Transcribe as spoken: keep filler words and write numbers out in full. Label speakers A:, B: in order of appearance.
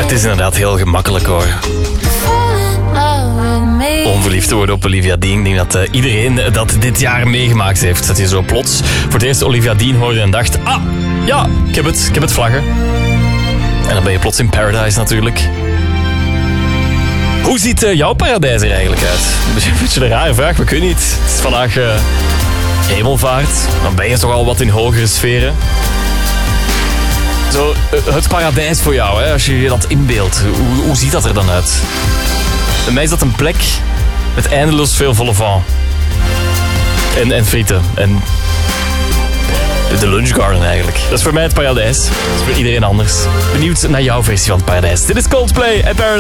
A: Het is inderdaad heel gemakkelijk hoor. Om verliefd te worden op Olivia Dean. Ik denk dat uh, iedereen dat dit jaar meegemaakt heeft. Dat je zo plots voor het eerst Olivia Dean hoorde en dacht... Ah, ja, ik heb het, ik heb het vlaggen. En dan ben je plots in Paradise natuurlijk. Hoe ziet uh, jouw paradijs er eigenlijk uit? Een beetje een rare vraag, maar ik weet niet. Het is vandaag uh, hemelvaart. Dan ben je toch al wat in hogere sferen. Zo, uh, het paradijs voor jou, hè, als je je dat inbeeldt. Hoe, hoe ziet dat er dan uit? Bij mij is dat een plek met eindeloos veel vol au vent. En, en frieten. En de lunchgarden eigenlijk. Dat is voor mij het paradijs. Dat is voor iedereen anders. Benieuwd naar jouw versie van het paradijs. Dit is Coldplay en Paradise.